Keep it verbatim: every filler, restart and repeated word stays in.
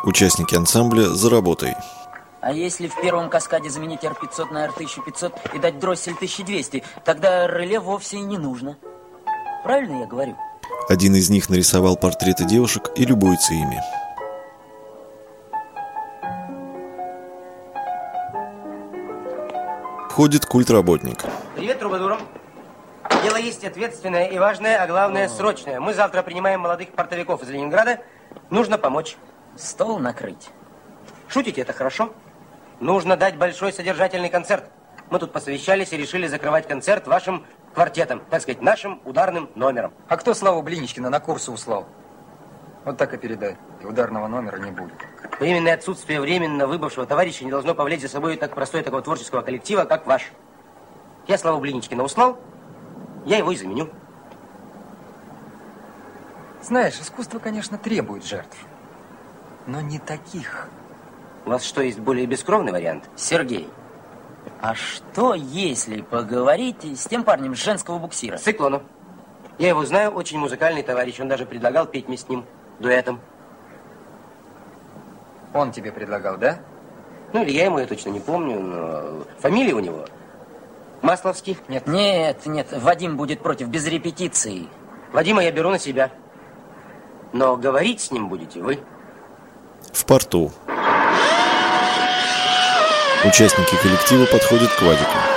Участники ансамбля «За работой». А если в первом каскаде заменить эр пятьсот на эр тысяча пятьсот и дать дроссель тысяча двести, тогда реле вовсе и не нужно. Правильно я говорю? Один из них нарисовал портреты девушек и любуется ими. Входит культработник. Привет, трубадурам. Дело есть ответственное и важное, а главное срочное. Мы завтра принимаем молодых портовиков из Ленинграда. Нужно помочь. Стол накрыть. Шутите, это хорошо? Нужно дать большой содержательный концерт. Мы тут посовещались и решили закрывать концерт вашим квартетом, так сказать, нашим ударным номером. А кто Славу Блиничкина на курсы услал? Вот так и передай. И ударного номера не будет. Временное отсутствие временно выбывшего товарища не должно повлечь за собой так простой такого творческого коллектива, как ваш. Я Славу Блиничкина услал, я его и заменю. Знаешь, искусство, конечно, требует жертв. Но не таких. У вас что, есть более бескровный вариант? Сергей, а что, если поговорить с тем парнем с женского буксира? С Циклоном. Я его знаю, очень музыкальный товарищ. Он даже предлагал петь мне с ним дуэтом. Он тебе предлагал, да? Ну, или я ему, я точно не помню, но фамилия у него Масловский. Нет, нет, нет, Вадим будет против, без репетиции. Вадима я беру на себя. Но говорить с ним будете вы. В порту. Участники коллектива подходят к Вадику.